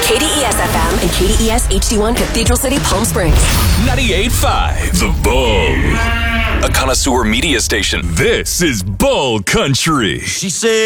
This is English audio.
KDES FM and KDES HD1 Cathedral City, Palm Springs. 98.5 The Bull. A connoisseur media station. This is Bull Country. She said